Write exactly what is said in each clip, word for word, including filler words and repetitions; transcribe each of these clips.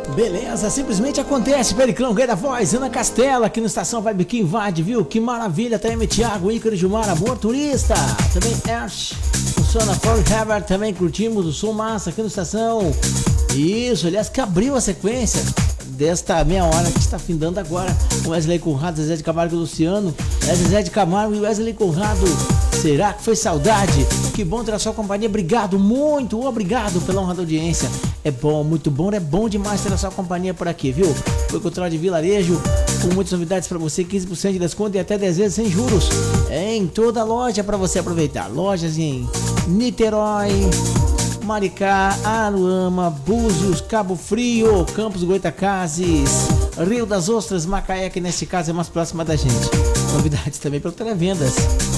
Beleza, simplesmente acontece. Periclão, Guerra da Voz, Ana Castela, aqui no Estação Vibe que invade, viu? Que maravilha, T M Thiago, Ícaro Gilmar, Amor Turista, também Ash, o Sona Forever, também curtimos o som massa aqui no Estação. Isso, aliás, que abriu a sequência desta meia hora que está findando agora. O Wesley Conrado, Zezé de Camargo e Luciano, é Zezé de Camargo e Wesley Conrado. Será que foi saudade? Que bom ter a sua companhia. Obrigado, muito obrigado pela honra da audiência. É bom, muito bom, é bom demais ter a sua companhia por aqui, viu? Foi Cultural de Vilarejo, com muitas novidades para você, quinze por cento de desconto e até dez vezes sem juros. É em toda a loja para você aproveitar. Lojas em Niterói, Maricá, Aruama, Búzios, Cabo Frio, Campos Goitacazes, Rio das Ostras, Macaé, que neste caso é mais próxima da gente. Novidades também pelo Televendas.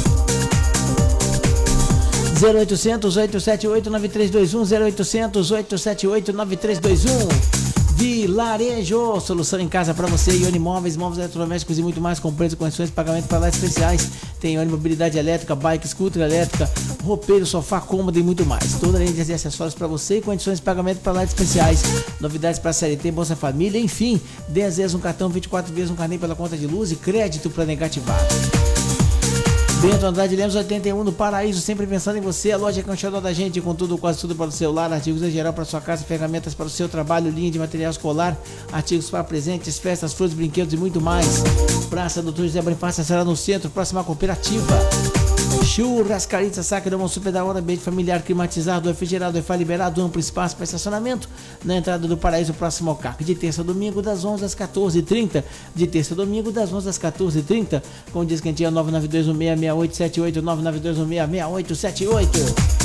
zero oitocentos, oito sete oito, nove três dois um, zero oitocentos, oito sete oito, nove três dois um. Vilarejo, solução em casa para você. Ione Móveis, móveis eletrodomésticos e muito mais, com preço e condições de pagamento para lá especiais. Tem Ione Mobilidade Elétrica, bike, scooter elétrica, roupeiro, sofá, cômodo e muito mais. Toda a linha de acessórios para você e condições de pagamento para lá especiais. Novidades para a C L T, Bolsa Família, enfim, dez vezes um cartão, vinte e quatro vezes um carnê pela conta de luz e crédito para negativar. Bento Andrade Lemos oitenta e um no Paraíso, sempre pensando em você. A loja que é um xodó da gente, com tudo, quase tudo para o celular, artigos em geral para sua casa, ferramentas para o seu trabalho, linha de material escolar, artigos para presentes, festas, flores, brinquedos e muito mais. Praça doutor José Bonifácio, será no centro, próxima cooperativa. Churrascaria Sacramento, super da hora, ambiente familiar, climatizado, refrigerado, Wi-Fi liberado, amplo espaço para estacionamento na entrada do Paraíso, próximo ao C A C. De terça a domingo, das onze às quatorze e trinta. De terça a domingo, das onze às quatorze e trinta. Com descantinho nove nove dois um seis, seis oito sete oito, nove nove dois um seis, seis oito sete oito.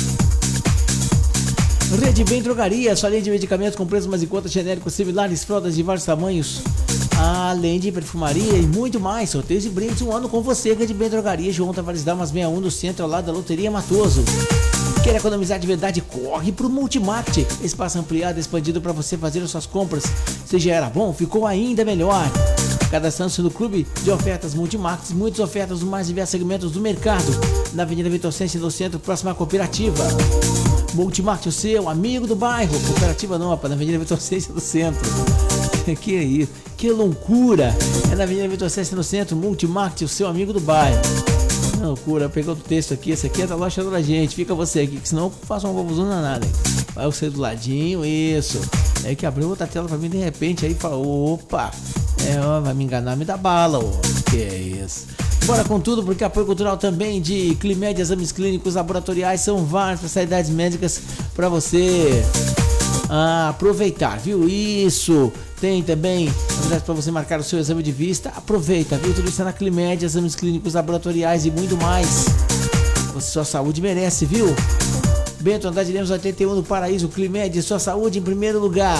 Rede Bem Drogaria, sua linha de medicamentos com preços mais em conta, genéricos similares, fraldas de vários tamanhos, além de perfumaria e muito mais. Sorteios e brindes um ano com você. Rede Bem Drogaria, João Tavares Damas sessenta e um, no centro, ao lado da Loteria Matoso. Quer economizar de verdade? Corre pro Multimarket. Espaço ampliado, expandido para você fazer as suas compras. Se já era bom, ficou ainda melhor. Cadastrando-se no clube de ofertas Multimarkets, muitas ofertas dos mais diversos segmentos do mercado. Na Avenida Vitor Sense, no centro, próxima à cooperativa. Multimarket, o seu amigo do bairro. Cooperativa não, rapaz, na Avenida Vitor Sense, no centro. Que é isso? Que loucura! É na Avenida Vitor Sense, no centro, Multimarket, o seu amigo do bairro. Que loucura, pegou o texto aqui, esse aqui é da loja da gente. Fica você aqui, que senão faça uma confusão danada. Vai você do ladinho, isso. É que abriu outra tela pra mim de repente, aí fala, opa, é, ó, vai me enganar, me dá bala, ó. Que é isso? Bora com tudo, porque apoio cultural também de Climed, exames clínicos, laboratoriais, são várias especialidades médicas para você ah, aproveitar, viu? Isso, tem também novidades para você marcar o seu exame de vista. Aproveita, viu? Tudo isso é na Climed, exames clínicos, laboratoriais e muito mais. Você, sua saúde merece, viu? Bento Andrade Lemos oitenta e um no Paraíso, Climed, sua saúde em primeiro lugar.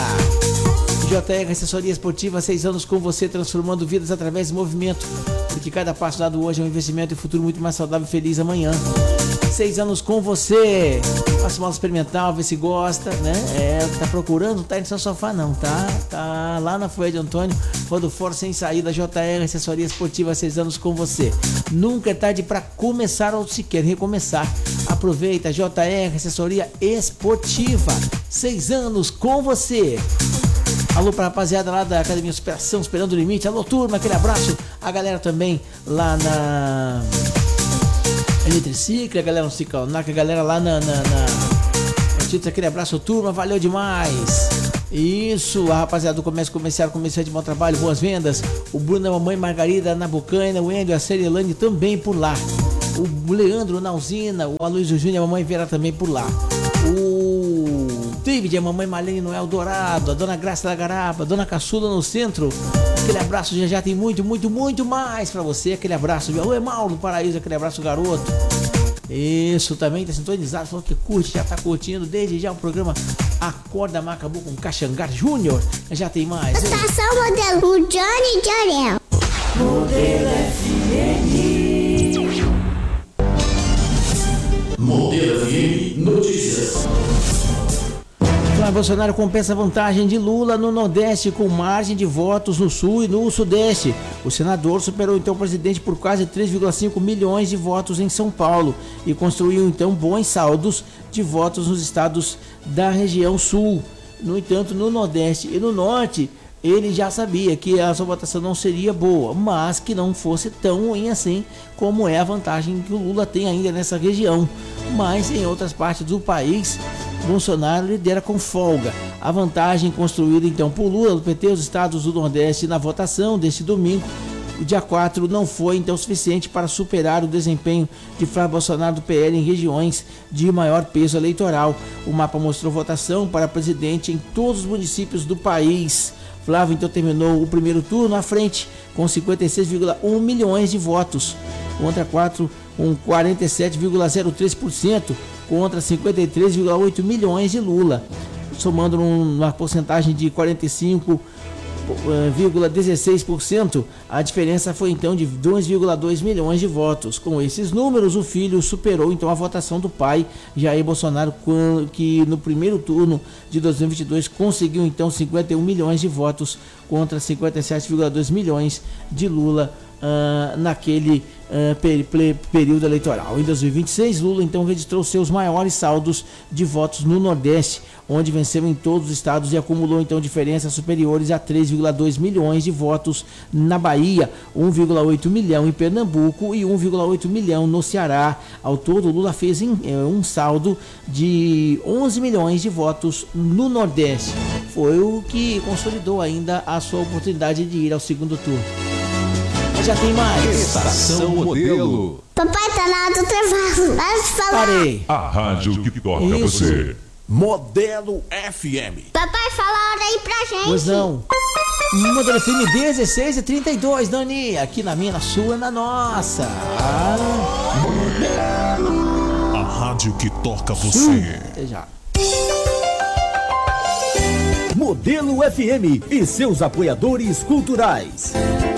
J R Assessoria Esportiva, seis anos com você, transformando vidas através de movimento. Porque cada passo dado hoje é um investimento e um futuro muito mais saudável e feliz amanhã. Seis anos com você. Faça uma aula experimental, vê se gosta, né? É, tá procurando, não tá no seu sofá não, tá? Tá lá na Folha de Antônio, Rodo Fora sem saída, J R Assessoria Esportiva, seis anos com você. Nunca é tarde para começar ou sequer recomeçar. Aproveita, J R Assessoria Esportiva, seis anos com você. Alô pra rapaziada lá da Academia Superação, Superando o Limite. Alô turma, aquele abraço. A galera também lá na Eletriciclo, a galera no Ciclonac, a galera lá na, na, na... aquele abraço turma, valeu demais. Isso, a rapaziada do comércio comercial, comerciante de bom trabalho, boas vendas. O Bruno, a mamãe Margarida na Bocaina, o Endo, a Cerilane também por lá. O Leandro na usina, o Aloysio Júnior, a mamãe Vera também por lá. O David, a mamãe Marlene no Eldorado, a dona Graça da Garapa, a dona Caçula no centro. Aquele abraço, já já tem muito, muito, muito mais pra você. Aquele abraço, viu? Alô, Mauro do Paraíso, aquele abraço, garoto. Isso, também tá sintonizado, falou que curte, já tá curtindo desde já o programa Acorda Macabu com Caxangar Júnior. Já tem mais. Estação Modelo Johnny Jorel. Modelo F M. Modelo F M Notícias. Flávio Bolsonaro compensa a vantagem de Lula no Nordeste com margem de votos no Sul e no Sudeste. O senador superou então o presidente por quase três vírgula cinco milhões de votos em São Paulo e construiu então bons saldos de votos nos estados da região Sul. No entanto, no Nordeste e no Norte, ele já sabia que a sua votação não seria boa, mas que não fosse tão ruim assim como é a vantagem que o Lula tem ainda nessa região. Mas em outras partes do país, Bolsonaro lidera com folga. A vantagem construída então por Lula, do P T, os estados do Nordeste na votação deste domingo, o dia quatro, não foi então suficiente para superar o desempenho de Flávio Bolsonaro do P L em regiões de maior peso eleitoral. O mapa mostrou votação para presidente em todos os municípios do país. Flávio então terminou o primeiro turno à frente com cinquenta e seis vírgula um milhões de votos, contra quatro com quarenta e sete vírgula zero três por cento, contra cinquenta e três vírgula oito milhões de Lula, somando uma porcentagem de quarenta e cinco vírgula dezesseis por cento. A diferença foi então de dois vírgula dois milhões de votos. Com esses números, o filho superou então a votação do pai, Jair Bolsonaro, que no primeiro turno de dois mil e vinte e dois conseguiu então cinquenta e um milhões de votos contra cinquenta e sete vírgula dois milhões de Lula uh, naquele uh, per, per, período eleitoral. Em dois mil e vinte e seis, Lula então registrou seus maiores saldos de votos no Nordeste, onde venceu em todos os estados e acumulou então diferenças superiores a três vírgula dois milhões de votos na Bahia, um vírgula oito milhão em Pernambuco e um vírgula oito milhão no Ceará. Ao todo, Lula fez em, eh, um saldo de onze milhões de votos no Nordeste. Foi o que consolidou ainda a sua oportunidade de ir ao segundo turno. Mas já tem mais. Estação Modelo. Papai tá na hora do intervalo. Vamos falar. Parei. A rádio que toca Isso. você. Modelo F M. Papai, fala a hora aí pra gente. Pois não. Modelo F M dezesseis e trinta e dois, Dani. Aqui na minha, na sua, na nossa. Ah. A rádio que toca você. Até já. Modelo F M e seus apoiadores culturais.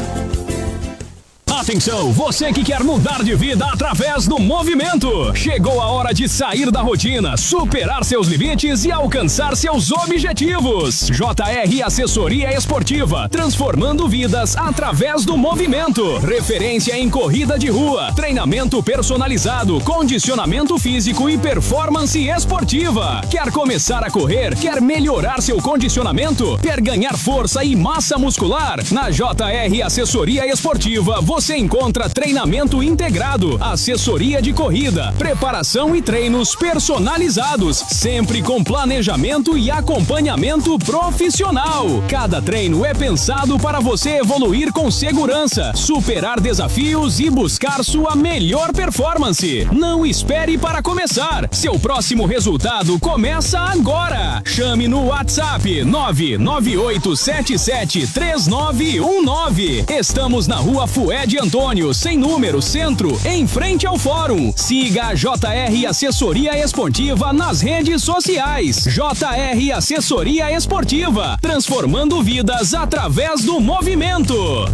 Atenção, você que quer mudar de vida através do movimento. Chegou a hora de sair da rotina, superar seus limites e alcançar seus objetivos. J R Assessoria Esportiva, transformando vidas através do movimento. Referência em corrida de rua, treinamento personalizado, condicionamento físico e performance esportiva. Quer começar a correr? Quer melhorar seu condicionamento? Quer ganhar força e massa muscular? Na J R Assessoria Esportiva, você Você encontra treinamento integrado, assessoria de corrida, preparação e treinos personalizados, sempre com planejamento e acompanhamento profissional. Cada treino é pensado para você evoluir com segurança, superar desafios e buscar sua melhor performance. Não espere para começar. Seu próximo resultado começa agora. Chame no WhatsApp nove nove oito sete sete três nove um nove. Estamos na Rua Fued Antônio, sem número, centro, em frente ao fórum. Siga a J R Assessoria Esportiva nas redes sociais. J R Assessoria Esportiva, transformando vidas através do movimento.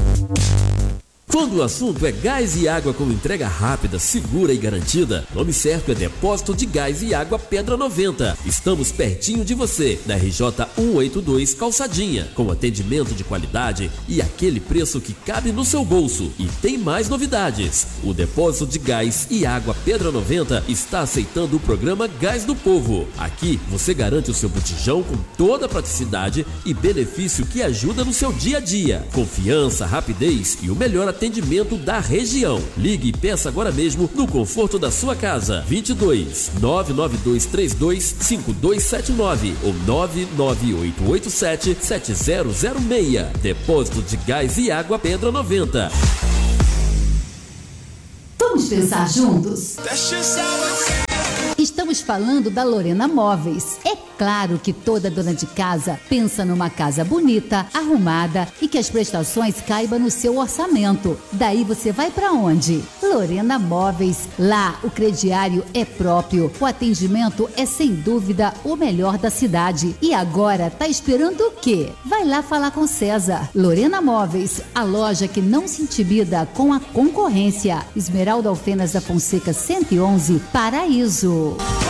Quando o assunto é gás e água com entrega rápida, segura e garantida, nome certo é Depósito de Gás e Água Pedra noventa. Estamos pertinho de você, na R J cento e oitenta e dois Calçadinha, com atendimento de qualidade e aquele preço que cabe no seu bolso. E tem mais novidades. O Depósito de Gás e Água Pedra noventa está aceitando o programa Gás do Povo. Aqui você garante o seu botijão com toda a praticidade e benefício que ajuda no seu dia a dia. Confiança, rapidez e o melhor atendimento atendimento da região. Ligue e peça agora mesmo no conforto da sua casa. vinte e dois, nove nove dois três dois, cinco dois sete nove ou nove nove oito oito sete, sete zero zero seis. Depósito de Gás e Água Pedra noventa. Vamos pensar juntos? Estamos falando da Lorena Móveis. É claro que toda dona de casa pensa numa casa bonita, arrumada e que as prestações caibam no seu orçamento. Daí você vai para onde? Lorena Móveis. Lá o crediário é próprio, o atendimento é sem dúvida o melhor da cidade. E agora tá esperando o quê? Vai lá falar com César. Lorena Móveis, a loja que não se intimida com a concorrência. Esmeralda Alfenas da Fonseca cento e onze, Paraíso.